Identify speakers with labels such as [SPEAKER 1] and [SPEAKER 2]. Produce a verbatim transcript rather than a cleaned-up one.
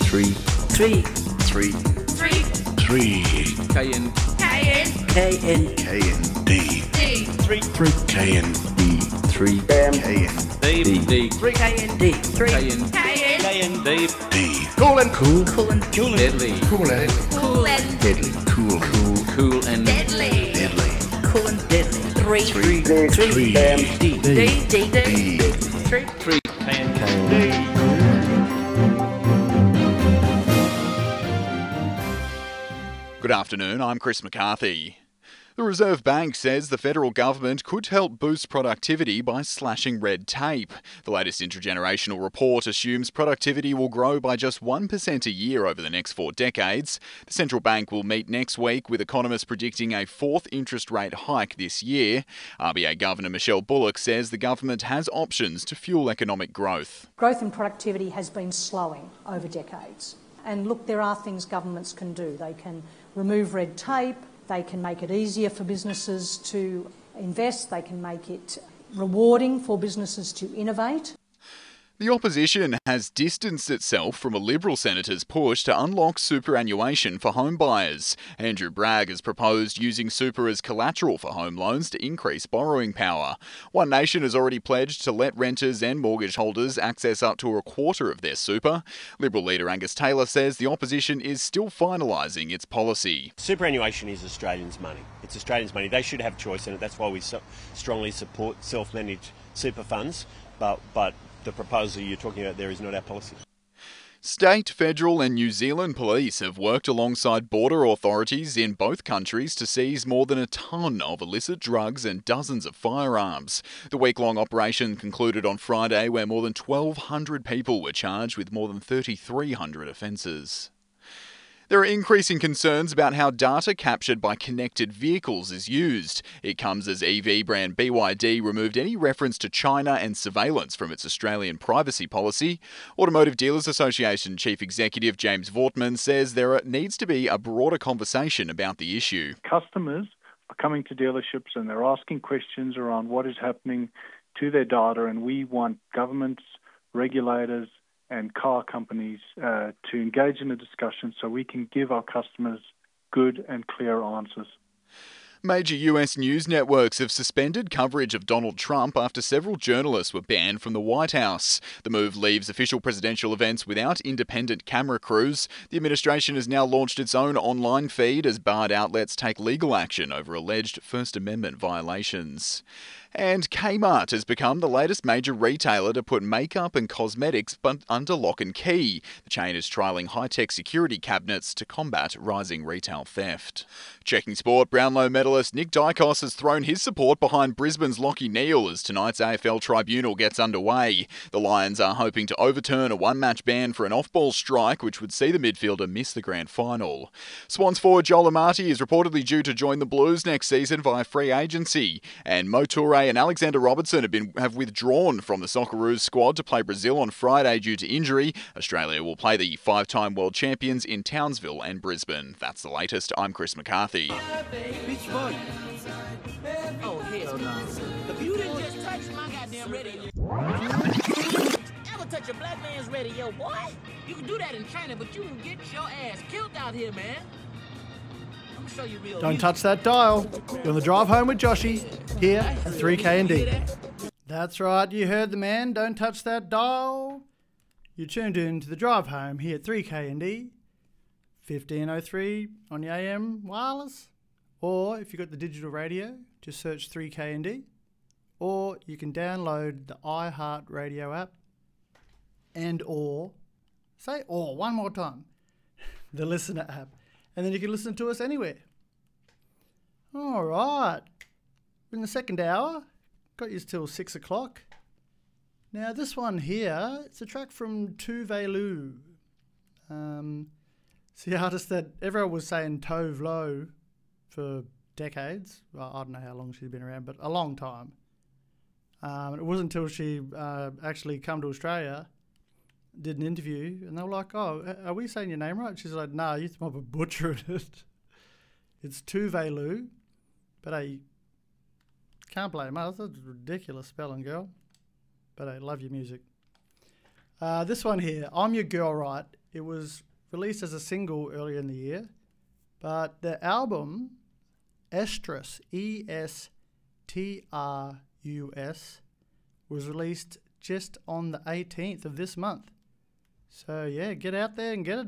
[SPEAKER 1] Three.
[SPEAKER 2] Three.
[SPEAKER 1] Three.
[SPEAKER 2] Three.
[SPEAKER 1] Three.
[SPEAKER 3] K N.
[SPEAKER 2] K N. K N.
[SPEAKER 1] K N D.
[SPEAKER 2] D.
[SPEAKER 3] Three.
[SPEAKER 1] Three. K N D. Three. K N
[SPEAKER 3] D.
[SPEAKER 1] D.
[SPEAKER 3] D.
[SPEAKER 2] Three. K N D. Three.
[SPEAKER 3] K N.
[SPEAKER 2] K N.
[SPEAKER 3] K N D.
[SPEAKER 1] D.
[SPEAKER 3] Cool and
[SPEAKER 1] Cool.
[SPEAKER 2] Cool and
[SPEAKER 3] cool and deadly.
[SPEAKER 1] Cool and
[SPEAKER 2] cool and
[SPEAKER 1] deadly. Cool. Cool.
[SPEAKER 3] Cool and
[SPEAKER 2] deadly.
[SPEAKER 1] Deadly.
[SPEAKER 2] Cool and deadly. Three.
[SPEAKER 1] Three.
[SPEAKER 2] Three.
[SPEAKER 1] Three.
[SPEAKER 2] D. D. D. D.
[SPEAKER 1] D.
[SPEAKER 2] Three.
[SPEAKER 3] three. K N
[SPEAKER 1] K N D.
[SPEAKER 4] Good afternoon, I'm Chris McCarthy. The Reserve Bank says the federal government could help boost productivity by slashing red tape. The latest intergenerational report assumes productivity will grow by just one percent a year over the next four decades. The central bank will meet next week with economists predicting a fourth interest rate hike this year. R B A Governor Michelle Bullock says the government has options to fuel economic growth.
[SPEAKER 5] Growth and productivity has been slowing over decades. And look, there are things governments can do. They can remove red tape. They can make it easier for businesses to invest. They can make it rewarding for businesses to innovate.
[SPEAKER 4] The opposition has distanced itself from a Liberal senator's push to unlock superannuation for home buyers. Andrew Bragg has proposed using super as collateral for home loans to increase borrowing power. One Nation has already pledged to let renters and mortgage holders access up to a quarter of their super. Liberal leader Angus Taylor says the opposition is still finalising its policy.
[SPEAKER 6] Superannuation is Australians' money. It's Australians' money. They should have choice in it. That's why we so strongly support self-managed super funds. But, but the proposal you're talking about there is not our policy.
[SPEAKER 4] State, federal and New Zealand police have worked alongside border authorities in both countries to seize more than a tonne of illicit drugs and dozens of firearms. The week-long operation concluded on Friday, where more than twelve hundred people were charged with more than thirty-three hundred offences. There are increasing concerns about how data captured by connected vehicles is used. It comes as E V brand B Y D removed any reference to China and surveillance from its Australian privacy policy. Automotive Dealers Association Chief Executive James Vortman says there needs to be a broader conversation about the issue.
[SPEAKER 7] Customers are coming to dealerships and they're asking questions around what is happening to their data, and we want governments, regulators, and car companies uh, to engage in a discussion so we can give our customers good and clear answers.
[SPEAKER 4] Major U S news networks have suspended coverage of Donald Trump after several journalists were banned from the White House. The move leaves official presidential events without independent camera crews. The administration has now launched its own online feed as barred outlets take legal action over alleged First Amendment violations. And Kmart has become the latest major retailer to put makeup and cosmetics under lock and key. The chain is trialling high-tech security cabinets to combat rising retail theft. Checking sport, Brownlow medalist Nick Dykos has thrown his support behind Brisbane's Lachie Neale as tonight's A F L tribunal gets underway. The Lions are hoping to overturn a one-match ban for an off-ball strike, which would see the midfielder miss the grand final. Swans forward Joel Amati is reportedly due to join the Blues next season via free agency, and Mo Toure and Alexander Robertson have been have withdrawn from the Socceroos squad to play Brazil on Friday due to injury. Australia will play the five-time world champions in Townsville and Brisbane. That's the latest. I'm Chris McCarthy.
[SPEAKER 8] Which one? Oh, hell no. If you didn't just touch my goddamn radio. Ever touch a black man's radio, boy? You can do that in China, but you can get your ass killed out here, man. Show you real
[SPEAKER 9] Don't touch that dial. You're on the drive home with Joshy here at three K N D. That's right, you heard the man. Don't touch that dial. You tuned in to the drive home here at three K N D, fifteen oh three on your A M wireless. Or if you've got the digital radio, just search three K N D. Or you can download the iHeartRadio app and or, say or one more time, the Listener app. And then you can listen to us anywhere. All right. In the second hour, got you till six o'clock. Now, this one here, it's a track from Tove Lo. Um, it's the artist that everyone was saying Tove Lo for decades. Well, I don't know how long she's been around, but a long time. Um, it wasn't until she uh, actually come to Australia, did an interview, and they were like, oh, are we saying your name right? She's like, no, you might have butchered it. It's Tove Lo, but hey, can't blame us. That's ridiculous spelling, girl. But I love your music. Uh, this one here, I'm Your Girl Right, It was released as a single earlier in the year, but the album, Estrus, E S T R U S, was released just on the eighteenth of this month. So yeah, get out there and get it.